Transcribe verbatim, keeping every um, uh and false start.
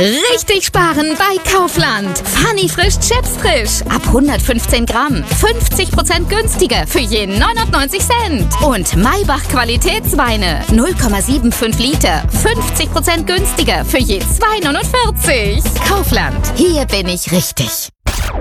Richtig sparen bei Kaufland. Funny frisch Chips frisch. Ab hundertfünfzehn Gramm. fünfzig Prozent günstiger für je neunundneunzig Cent. Und Maybach Qualitätsweine. null Komma fünfundsiebzig Liter. fünfzig Prozent günstiger für je zwei Euro neunundvierzig. Kaufland. Hier bin ich richtig.